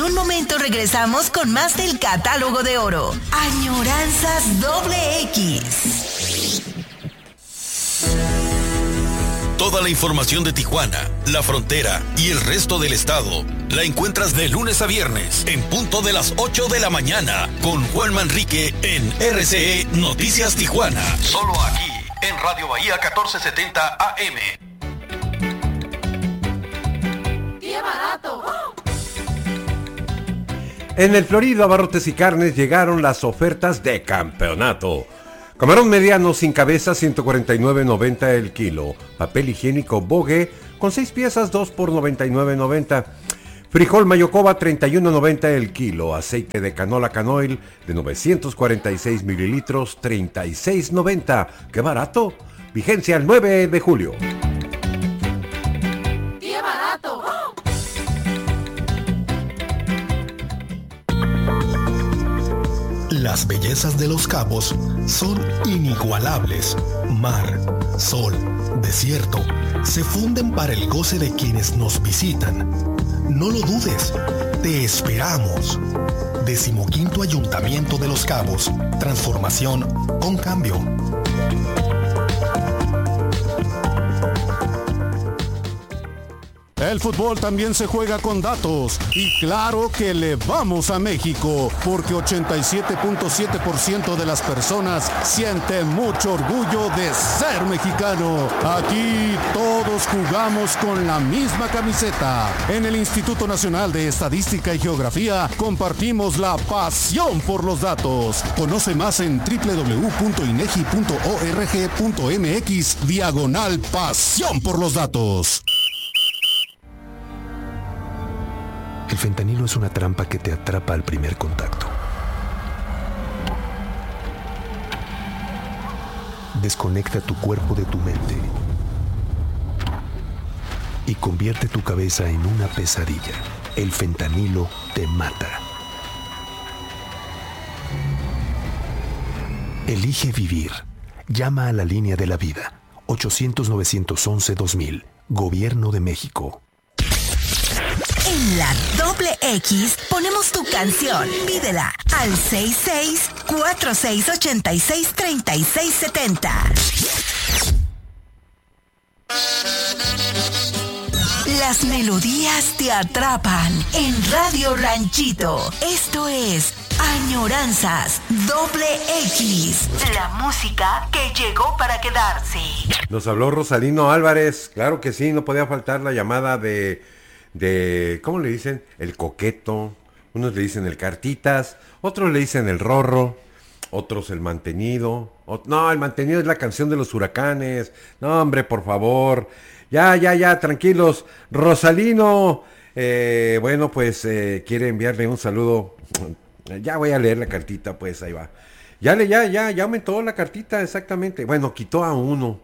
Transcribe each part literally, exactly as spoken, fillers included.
un momento regresamos con más del catálogo de oro. Añoranzas doble X. Toda la información de Tijuana, la frontera y el resto del estado la encuentras de lunes a viernes en punto de las ocho de la mañana con Juan Manrique en R C E Noticias Tijuana. Solo aquí en Radio Bahía catorce setenta A M. ¡Qué barato! En el Florido Abarrotes y Carnes llegaron las ofertas de campeonato. Camarón mediano sin cabeza, ciento cuarenta y nueve noventa el kilo. Papel higiénico Bogue con seis piezas, dos por noventa y nueve noventa. Frijol Mayocoba, treinta y uno noventa el kilo. Aceite de canola Canoil de novecientos cuarenta y seis mililitros, treinta y seis noventa. ¡Qué barato! Vigencia el nueve de julio. ¡Qué barato! Las bellezas de Los Cabos son inigualables. Mar, sol, desierto, se funden para el goce de quienes nos visitan. No lo dudes, te esperamos. Decimoquinto Ayuntamiento de Los Cabos. Transformación con cambio. El fútbol también se juega con datos y claro que le vamos a México porque ochenta y siete punto siete por ciento de las personas sienten mucho orgullo de ser mexicano. Aquí todos jugamos con la misma camiseta. En el Instituto Nacional de Estadística y Geografía compartimos la pasión por los datos. Conoce más en doble u doble u doble u punto inegi punto org punto mx diagonal pasión por los datos. El fentanilo es una trampa que te atrapa al primer contacto. Desconecta tu cuerpo de tu mente y convierte tu cabeza en una pesadilla. El fentanilo te mata. Elige vivir. Llama a la línea de la vida. ochocientos novecientos once dos mil. Gobierno de México. En la doble X ponemos tu canción. Pídela al seis seis cuatro seis ocho seis tres seis siete cero. Las melodías te atrapan en Radio Ranchito. Esto es Añoranzas doble X. La música que llegó para quedarse. Nos habló Rosalino Álvarez. Claro que sí, no podía faltar la llamada de... de, ¿cómo le dicen? El coqueto, unos le dicen el cartitas, otros le dicen el rorro, otros el mantenido, o, no, el mantenido es la canción de los huracanes, no hombre, por favor, ya, ya, ya, tranquilos, Rosalino, eh, bueno, pues eh, quiere enviarle un saludo, ya voy a leer la cartita, pues ahí va, ya, le, ya, ya, ya aumentó la cartita, exactamente, bueno, quitó a uno,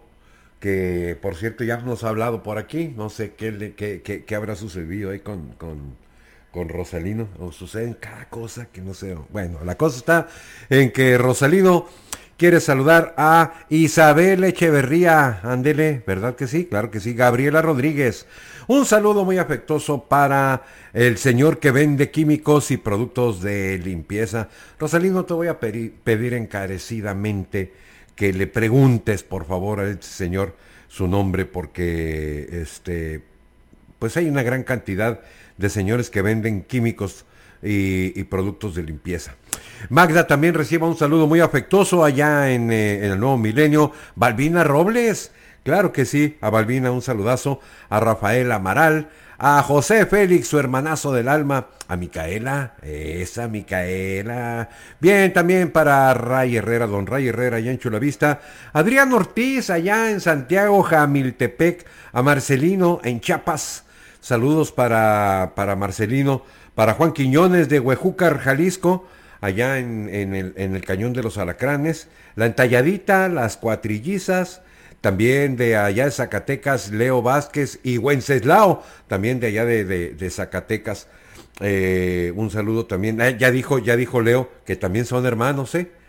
que por cierto ya nos ha hablado por aquí, no sé qué, le, qué, qué, qué habrá sucedido ahí con, con, con Rosalino, o suceden cada cosa que no sé, bueno, la cosa está en que Rosalino quiere saludar a Isabel Echeverría, ándele, ¿verdad que sí? Claro que sí, Gabriela Rodríguez, un saludo muy afectuoso para el señor que vende químicos y productos de limpieza. Rosalino, te voy a pedir, pedir encarecidamente que le preguntes por favor a este señor su nombre, porque este pues hay una gran cantidad de señores que venden químicos y, y productos de limpieza. Magda también reciba un saludo muy afectuoso allá en, eh, en el Nuevo Milenio. Balbina Robles, claro que sí, a Balbina un saludazo, a Rafael Amaral, a José Félix, su hermanazo del alma, a Micaela, esa Micaela, bien, también para Ray Herrera, don Ray Herrera allá en Chulavista, Adrián Ortiz allá en Santiago, Jamiltepec, a Marcelino en Chiapas, saludos para, para Marcelino, para Juan Quiñones de Huejúcar, Jalisco, allá en, en, el, en el Cañón de los Alacranes, la Entalladita, las Cuatrillizas, también de allá de Zacatecas, Leo Vázquez y Wenceslao, también de allá de, de, de Zacatecas, eh, un saludo también, eh, ya dijo, ya dijo Leo, que también son hermanos, ¿eh?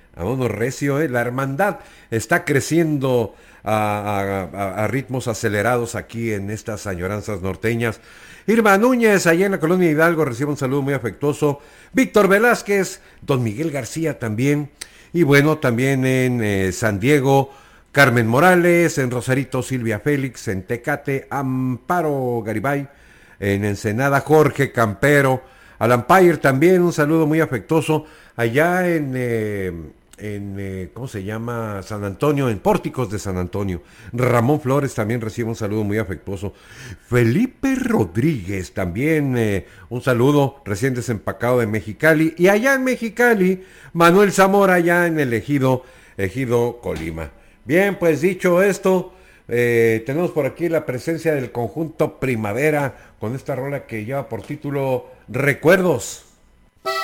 Vámonos recio, ¿eh? La hermandad está creciendo a, a, a ritmos acelerados aquí en estas añoranzas norteñas. Irma Núñez, allá en la colonia Hidalgo, recibe un saludo muy afectuoso. Víctor Velázquez, don Miguel García también. Y bueno, también en eh, San Diego, Carmen Morales, en Rosarito, Silvia Félix, en Tecate, Amparo Garibay, en Ensenada, Jorge Campero, al Empire también, un saludo muy afectuoso. Allá en... Eh, en, eh, ¿cómo se llama? San Antonio, en Pórticos de San Antonio. Ramón Flores también recibe un saludo muy afectuoso. Felipe Rodríguez también, eh, un saludo recién desempacado de Mexicali. Y allá en Mexicali, Manuel Zamora, allá en el Ejido, Ejido Colima. Bien, pues dicho esto, eh, tenemos por aquí la presencia del conjunto Primavera con esta rola que lleva por título Recuerdos.